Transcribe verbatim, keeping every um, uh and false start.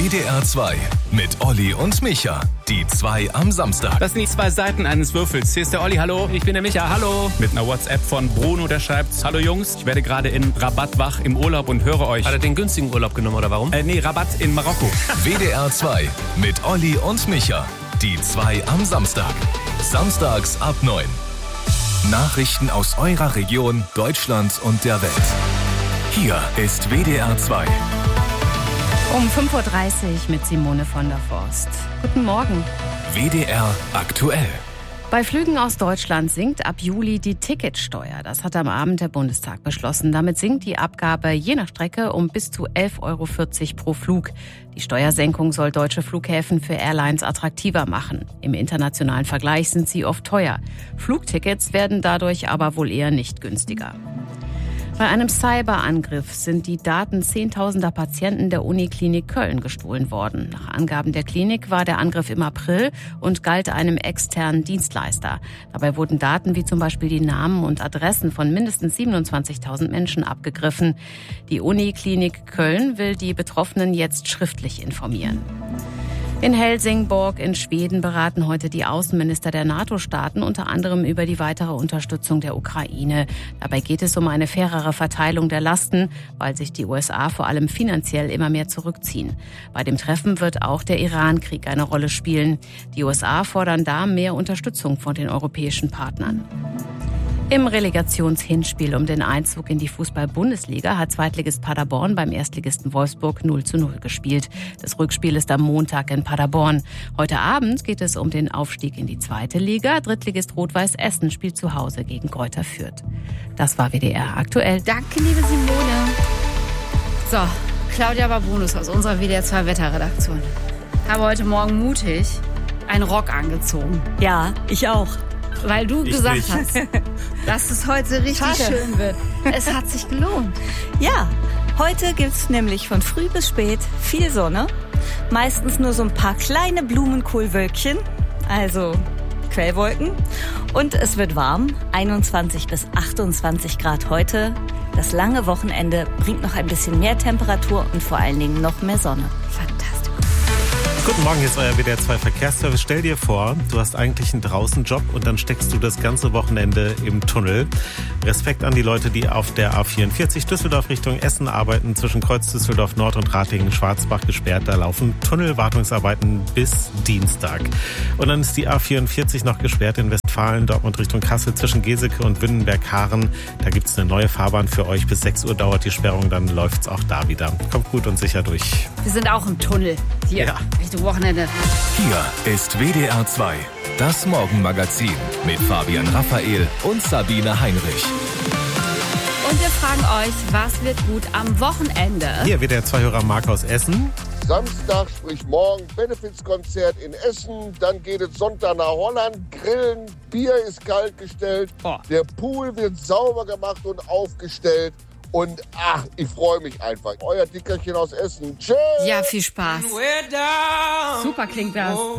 W D R zwei mit Olli und Micha. Die zwei am Samstag. Das sind die zwei Seiten eines Würfels. Hier ist der Olli, hallo. Ich bin der Micha, hallo. Mit einer WhatsApp von Bruno, der schreibt: Hallo Jungs, ich werde gerade in Rabat wach im Urlaub und höre euch. Hat er den günstigen Urlaub genommen oder warum? Äh, nee, Rabat in Marokko. W D R zwei mit Olli und Micha. Die zwei am Samstag. Samstags ab neun. Nachrichten aus eurer Region, Deutschland und der Welt. Hier ist W D R zwei. Um fünf Uhr dreißig mit Simone von der Forst. Guten Morgen. W D R aktuell. Bei Flügen aus Deutschland sinkt ab Juli die Ticketsteuer. Das hat am Abend der Bundestag beschlossen. Damit sinkt die Abgabe je nach Strecke um bis zu elf Euro vierzig pro Flug. Die Steuersenkung soll deutsche Flughäfen für Airlines attraktiver machen. Im internationalen Vergleich sind sie oft teuer. Flugtickets werden dadurch aber wohl eher nicht günstiger. Bei einem Cyberangriff sind die Daten zehntausender Patienten der Uniklinik Köln gestohlen worden. Nach Angaben der Klinik war der Angriff im April und galt einem externen Dienstleister. Dabei wurden Daten wie zum Beispiel die Namen und Adressen von mindestens siebenundzwanzigtausend Menschen abgegriffen. Die Uniklinik Köln will die Betroffenen jetzt schriftlich informieren. In Helsingborg in Schweden beraten heute die Außenminister der NATO-Staaten unter anderem über die weitere Unterstützung der Ukraine. Dabei geht es um eine fairere Verteilung der Lasten, weil sich die U S A vor allem finanziell immer mehr zurückziehen. Bei dem Treffen wird auch der Iran-Krieg eine Rolle spielen. Die U S A fordern da mehr Unterstützung von den europäischen Partnern. Im Relegationshinspiel um den Einzug in die Fußball-Bundesliga hat Zweitligist Paderborn beim Erstligisten Wolfsburg null zu null gespielt. Das Rückspiel ist am Montag in Paderborn. Heute Abend geht es um den Aufstieg in die zweite Liga. Drittligist Rot-Weiß Essen spielt zu Hause gegen Greuther Fürth. Das war W D R aktuell. Danke, liebe Simone. So, Claudia Babunus aus unserer W D R zwei Wetterredaktion. Habe heute Morgen mutig einen Rock angezogen. Ja, ich auch. Weil du Ich gesagt nicht. hast, dass es heute richtig Schade. schön wird. Es hat sich gelohnt. Ja, heute gibt's nämlich von früh bis spät viel Sonne. Meistens nur so ein paar kleine Blumenkohlwölkchen, also Quellwolken. Und es wird warm, einundzwanzig bis achtundzwanzig Grad heute. Das lange Wochenende bringt noch ein bisschen mehr Temperatur und vor allen Dingen noch mehr Sonne. Fantastisch. Guten Morgen, hier ist euer W D R zwei Verkehrsservice. Stell dir vor, du hast eigentlich einen Draußenjob und dann steckst du das ganze Wochenende im Tunnel. Respekt an die Leute, die auf der A vierundvierzig Düsseldorf Richtung Essen arbeiten, zwischen Kreuz Düsseldorf Nord und Ratingen-Schwarzbach gesperrt. Da laufen Tunnelwartungsarbeiten bis Dienstag. Und dann ist die A vierundvierzig noch gesperrt in Westfalen, Dortmund Richtung Kassel, zwischen Geseke und Wünnenberg-Haaren. Da gibt es eine neue Fahrbahn für euch. Bis sechs Uhr dauert die Sperrung, dann läuft's auch da wieder. Kommt gut und sicher durch. Wir sind auch im Tunnel hier Ja. Richtung Wochenende. Hier ist W D R zwei. Das Morgenmagazin mit Fabian Raphael und Sabine Heinrich. Und wir fragen euch, was wird gut am Wochenende? Hier W D R zwei-Hörer Marc aus Essen. Samstag, sprich morgen, Benefizkonzert in Essen. Dann geht es Sonntag nach Holland, grillen, Bier ist kalt gestellt. Oh. Der Pool wird sauber gemacht und aufgestellt. Und ach, ich freue mich einfach. Euer Dickerchen aus Essen. Tschüss. Ja, viel Spaß. Super klingt das.